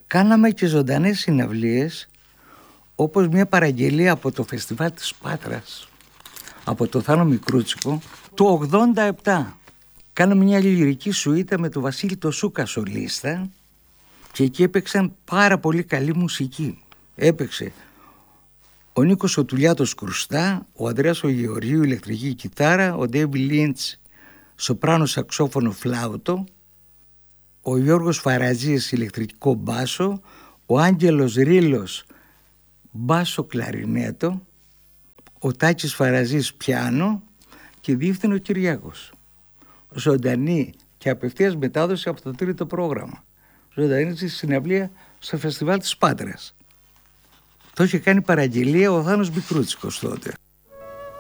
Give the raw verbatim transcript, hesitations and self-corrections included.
Κάναμε και ζωντανές συναυλίες, όπως μια παραγγελία από το φεστιβάλ της Πάτρας, από το Θάνο Μικρούτσικο, του ογδόντα επτά. Κάναμε μια λυρική σουίτα με τον Βασίλη το Σούκα σολίστα και εκεί έπαιξαν πάρα πολύ καλή μουσική. Έπαιξε ο Νίκος ο Τουλιάτος κρουστά, ο Ανδρέας ο Γεωργίου ηλεκτρική κιθάρα, ο Ντέιβι Λίντς σοπράνο σαξόφωνο φλάουτο, ο Γιώργος Φαραζής ηλεκτρικό μπάσο, ο Άγγελος Ρήλος μπάσο κλαρινέτο, ο Τάκης Φαραζής πιάνο και διεύθυνε ο Κυριάκος. Ζωντανή και απευθείας μετάδοση από το τρίτο πρόγραμμα. Ζωντανή στη συναυλία στο φεστιβάλ της Πάτρας. Το είχε κάνει παραγγελία ο Θάνος Μικρούτσικος τότε.